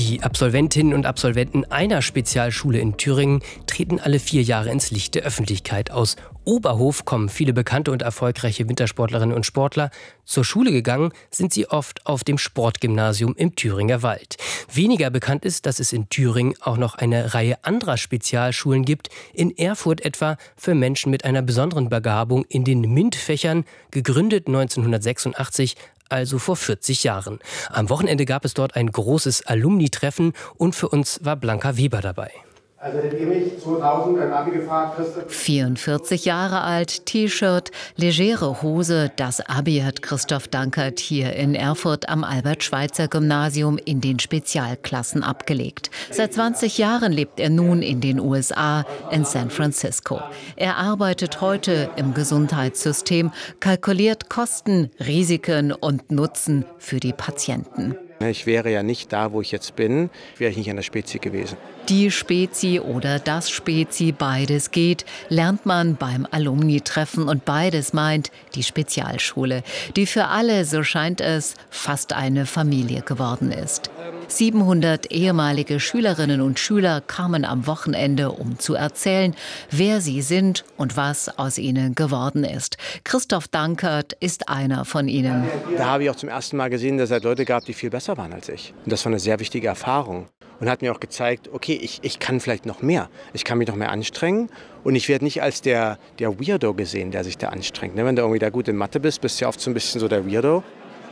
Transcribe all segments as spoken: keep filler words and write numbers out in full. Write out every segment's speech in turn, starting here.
Die Absolventinnen und Absolventen einer Spezialschule in Thüringen treten alle vier Jahre ins Licht der Öffentlichkeit. Aus Oberhof kommen viele bekannte und erfolgreiche Wintersportlerinnen und Sportler. Zur Schule gegangen sind sie oft auf dem Sportgymnasium im Thüringer Wald. Weniger bekannt ist, dass es in Thüringen auch noch eine Reihe anderer Spezialschulen gibt. In Erfurt etwa für Menschen mit einer besonderen Begabung in den MINT-Fächern, gegründet neunzehnhundertsechsundachtzig, also vor vierzig Jahren. Am Wochenende gab es dort ein großes Alumni-Treffen und für uns war Blanca Weber dabei. Also hättet ihr mich zweitausend ein Abi gefragt, Christoph? vierundvierzig Jahre alt, T-Shirt, legere Hose. Das Abi hat Christoph Dankert hier in Erfurt am Albert-Schweitzer-Gymnasium in den Spezialklassen abgelegt. Seit zwanzig Jahren lebt er nun in den U S A, in San Francisco. Er arbeitet heute im Gesundheitssystem, kalkuliert Kosten, Risiken und Nutzen für die Patienten. Ich wäre ja nicht da, wo ich jetzt bin, wäre ich nicht an der Spezi gewesen. Die Spezi oder das Spezi, beides geht, lernt man beim Alumni-Treffen und beides meint die Spezialschule, die für alle, so scheint es, fast eine Familie geworden ist. siebenhundert ehemalige Schülerinnen und Schüler kamen am Wochenende, um zu erzählen, wer sie sind und was aus ihnen geworden ist. Christoph Dankert ist einer von ihnen. Da habe ich auch zum ersten Mal gesehen, dass es halt Leute gab, die viel besser waren als ich. Und das war eine sehr wichtige Erfahrung. Und hat mir auch gezeigt, okay, ich, ich kann vielleicht noch mehr. Ich kann mich noch mehr anstrengen. Und ich werde nicht als der, der Weirdo gesehen, der sich da anstrengt. Wenn du irgendwie da gut in Mathe bist, bist du ja oft so ein bisschen so der Weirdo.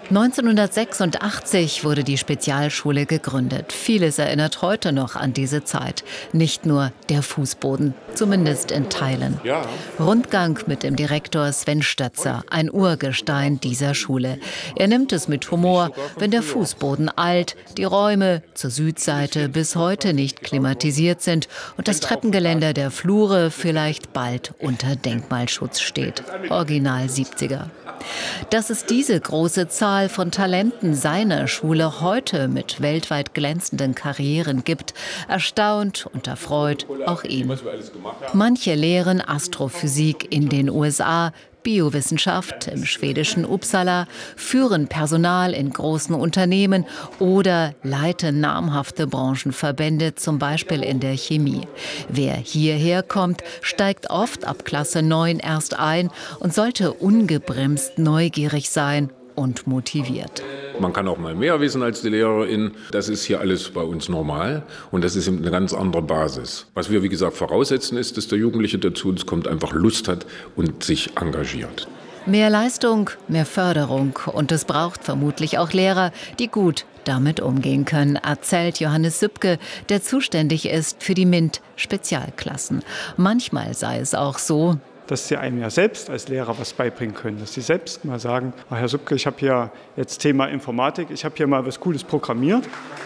neunzehnhundertsechsundachtzig wurde die Spezialschule gegründet. Vieles erinnert heute noch an diese Zeit. Nicht nur der Fußboden, zumindest in Teilen. Ja. Rundgang mit dem Direktor Sven Stötzer, ein Urgestein dieser Schule. Er nimmt es mit Humor, wenn der Fußboden alt, die Räume zur Südseite bis heute nicht klimatisiert sind und das Treppengeländer der Flure vielleicht bald unter Denkmalschutz steht. Original siebziger. Dass es diese große Zahl von Talenten seiner Schule heute mit weltweit glänzenden Karrieren gibt, erstaunt und erfreut auch ihn. Manche lehren Astrophysik in den U S A, Biowissenschaft im schwedischen Uppsala, führen Personal in großen Unternehmen oder leiten namhafte Branchenverbände, zum Beispiel in der Chemie. Wer hierher kommt, steigt oft ab Klasse neun erst ein und sollte ungebremst neugierig sein und motiviert. Man kann auch mal mehr wissen als die Lehrerin. Das ist hier alles bei uns normal und das ist eine ganz andere Basis. Was wir, wie gesagt, voraussetzen ist, dass der Jugendliche dazu uns kommt, einfach Lust hat und sich engagiert. Mehr Leistung, mehr Förderung und es braucht vermutlich auch Lehrer, die gut damit umgehen können, erzählt Johannes Sübke, der zuständig ist für die MINT-Spezialklassen. Manchmal sei es auch so, dass sie einem ja selbst als Lehrer was beibringen können. Dass sie selbst mal sagen, oh, Herr Sübke, ich habe hier jetzt Thema Informatik, ich habe hier mal was Cooles programmiert.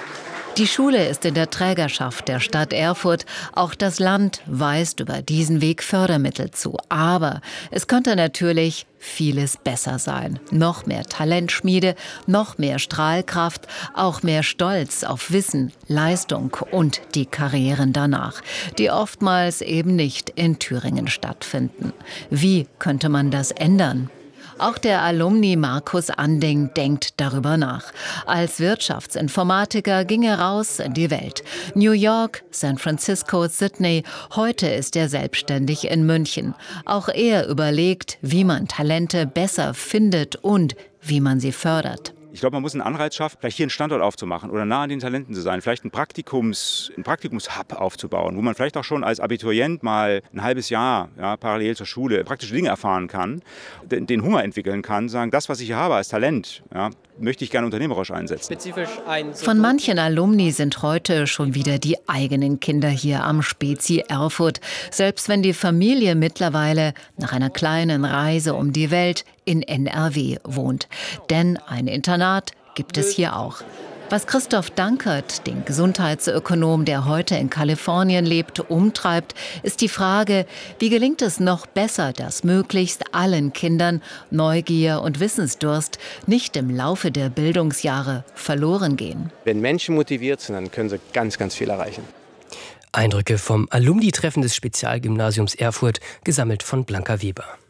Die Schule ist in der Trägerschaft der Stadt Erfurt. Auch das Land weist über diesen Weg Fördermittel zu. Aber es könnte natürlich vieles besser sein. Noch mehr Talentschmiede, noch mehr Strahlkraft, auch mehr Stolz auf Wissen, Leistung und die Karrieren danach, die oftmals eben nicht in Thüringen stattfinden. Wie könnte man das ändern? Auch der Alumni Markus Anding denkt darüber nach. Als Wirtschaftsinformatiker ging er raus in die Welt. New York, San Francisco, Sydney. Heute ist er selbstständig in München. Auch er überlegt, wie man Talente besser findet und wie man sie fördert. Ich glaube, man muss einen Anreiz schaffen, vielleicht hier einen Standort aufzumachen oder nah an den Talenten zu sein, vielleicht einen Praktikums, einen Praktikumshub aufzubauen, wo man vielleicht auch schon als Abiturient mal ein halbes Jahr ja, parallel zur Schule praktische Dinge erfahren kann, den, den Hunger entwickeln kann, sagen, das, was ich hier habe als Talent, ja, möchte ich gerne unternehmerisch einsetzen. Von manchen Alumni sind heute schon wieder die eigenen Kinder hier am Spezi Erfurt, selbst wenn die Familie mittlerweile nach einer kleinen Reise um die Welt in N R W wohnt. Denn ein Internat gibt es hier auch. Was Christoph Dankert, den Gesundheitsökonom, der heute in Kalifornien lebt, umtreibt, ist die Frage, wie gelingt es noch besser, dass möglichst allen Kindern Neugier und Wissensdurst nicht im Laufe der Bildungsjahre verloren gehen. Wenn Menschen motiviert sind, dann können sie ganz, ganz viel erreichen. Eindrücke vom Alumni-Treffen des Spezialgymnasiums Erfurt, gesammelt von Blanca Weber.